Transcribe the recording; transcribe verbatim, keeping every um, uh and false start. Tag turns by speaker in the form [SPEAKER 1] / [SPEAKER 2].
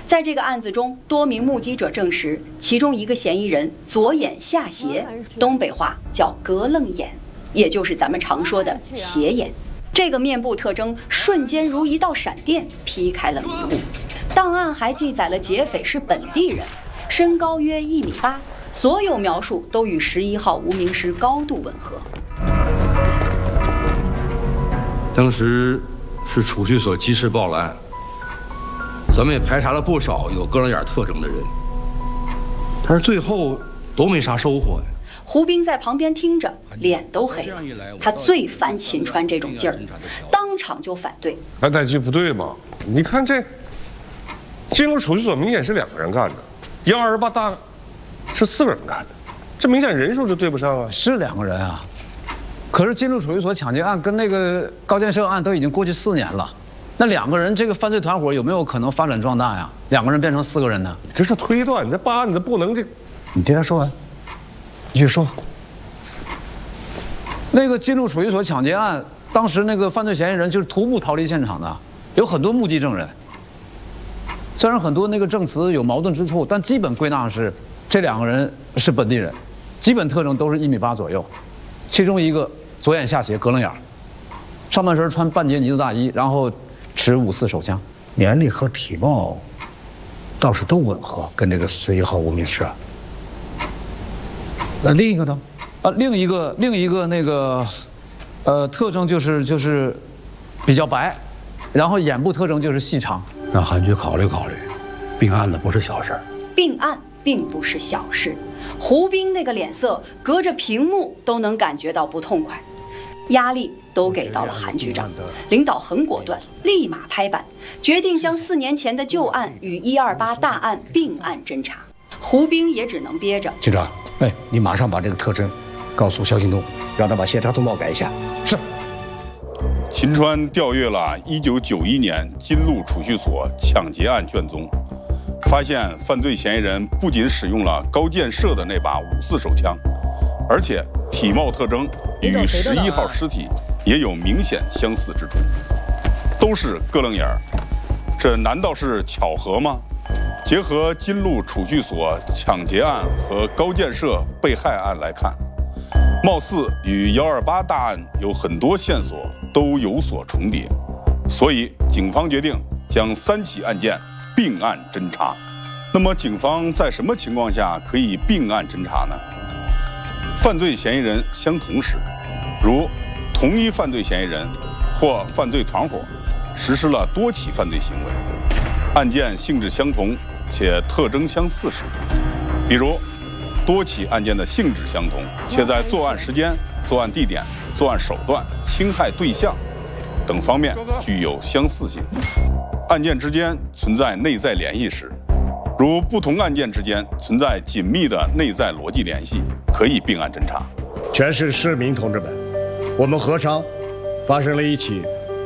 [SPEAKER 1] 在这个案子中，多名目击者证实，其中一个嫌疑人左眼下斜，东北话叫格楞眼，也就是咱们常说的斜眼。这个面部特征瞬间如一道闪电劈开了迷雾。档案还记载了劫匪是本地人，身高约一米八，所有描述都与十一号无名尸高度吻合。
[SPEAKER 2] 当时是储蓄所及时报了案，咱们也排查了不少有格楞眼特征的人，但是最后都没啥收获呀。
[SPEAKER 1] 胡兵在旁边听着，脸都黑了。他最烦秦川这种劲儿，当场就反对。
[SPEAKER 3] 安代基不对嘛？你看这，进入储蓄所明显是两个人干的，幺二八大案是四个人干的，这明显人数就对不上啊。
[SPEAKER 4] 是两个人啊，可是进入储蓄所抢劫案跟那个高建设案都已经过去四年了，那两个人这个犯罪团伙有没有可能发展壮大呀？两个人变成四个人呢？
[SPEAKER 3] 这是推断，你这办案子不能这。
[SPEAKER 4] 你听他说完。继续说，那个进入储蓄所抢劫案，当时那个犯罪嫌疑人就是徒步逃离现场的，有很多目击证人。虽然很多那个证词有矛盾之处，但基本归纳是这两个人是本地人，基本特征都是一米八左右，其中一个左眼下斜，格楞眼，上半身穿半截呢子大衣，然后持五四手枪，
[SPEAKER 5] 年龄和体貌倒是都吻合，跟这个十一号无名尸。那另一个呢？
[SPEAKER 4] 啊，另一个另一个那个，呃，特征就是就是比较白，然后眼部特征就是细长。
[SPEAKER 5] 让韩局考虑考虑，并案的不是小事儿。
[SPEAKER 1] 并案并不是小事，胡兵那个脸色，隔着屏幕都能感觉到不痛快，压力都给到了韩局长。领导很果断，立马拍板，决定将四年前的旧案与一二八大案并案侦查。胡兵也只能憋着。
[SPEAKER 5] 局长。哎，你马上把这个特征告诉肖兴东，让他把协查通报改一下。
[SPEAKER 4] 是。
[SPEAKER 6] 秦川调阅了一九九一年金鹿储蓄所抢劫案卷宗，发现犯罪嫌疑人不仅使用了高建设的那把五四手枪，而且体貌特征与十一号尸体也有明显相似之处，都是格楞眼儿。这难道是巧合吗？结合金鹿储蓄所抢劫案和高建设被害案来看，貌似与幺二八大案有很多线索都有所重叠，所以警方决定将三起案件并案侦查。那么警方在什么情况下可以并案侦查呢？犯罪嫌疑人相同时，如同一犯罪嫌疑人或犯罪团伙实施了多起犯罪行为，案件性质相同且特征相似时，比如多起案件的性质相同，且在作案时间、作案地点、作案手段、侵害对象等方面具有相似性，案件之间存在内在联系时，如不同案件之间存在紧密的内在逻辑联系，可以并案侦查。
[SPEAKER 7] 全市市民同志们，我们合商发生了一起